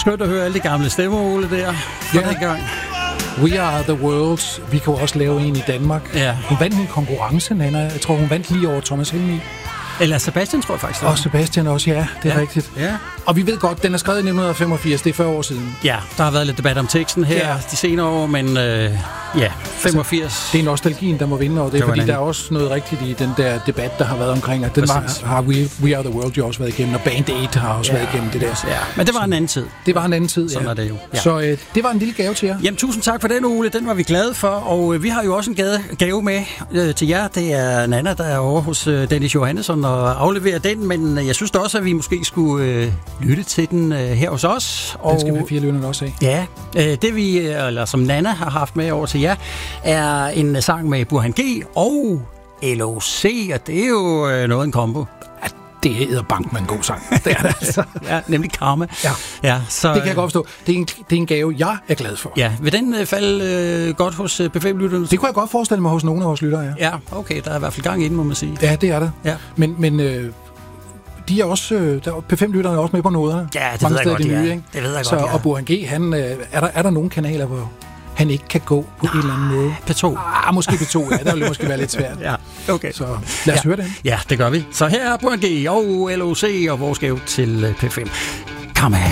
skønt at høre alle de gamle stemmer, Ole, der. Ja. We Are The World. Vi kan jo også lave en i Danmark. Ja. Hun vandt en konkurrence, Nana. Jeg tror, hun vandt lige over Thomas Helmig. Eller Sebastian, tror jeg faktisk. Og Sebastian også, ja. Det er rigtigt. Ja. Og vi ved godt, den er skrevet i 1985. Det er 40 år siden. Ja, der har været lidt debat om teksten her de senere år, men 85. Altså, det er nostalgien, der må vinde, og det er fordi, der er også noget rigtigt i den der debat, der har været omkring, at den har We Are The World jo også været igennem, og Band 8 har også været igennem det der. Ja, men det var en anden tid. Det var en anden tid, Sådan er det jo. Ja. Så det var en lille gave til jer. Jamen, tusind tak for den, Ole. Den var vi glade for, og vi har jo også en gave med til jer. Det er Nana, der er over hos Dennis Johannesson og afleverer den, men jeg synes da også, at vi måske skulle lytte til den her hos os. Den skal vi have 4 lytterne også af. Ja, det vi, eller som Nana har haft med over til jer, er en sang med Burhan G og LOC, og det er jo noget af en kombo. Ja, det er bank med en god sang. Det er det altså. Ja, nemlig Karma. Ja, så, det kan jeg godt forstå. Det er en gave, jeg er glad for. Ja, vil den falde godt hos P5-lytterne? Det kunne jeg godt forestille mig hos nogle af vores lyttere, ja. Ja, okay, der er i hvert fald gang i den, må man sige. Ja, det er det. Ja. Men de er også, P5-lytterne er også med på noderne. Ja, det ved jeg godt, nye, ikke? Det ved jeg så, godt, ja. Og Burhan G, er der nogle kanaler, hvor han ikke kan gå på en eller anden måde? P2. Måske P2, ja. Der vil måske være lidt svært. Ja, okay. Så lad os høre den. Ja, det gør vi. Så her er Burhan G og LOC og vores gave til P5. Come on.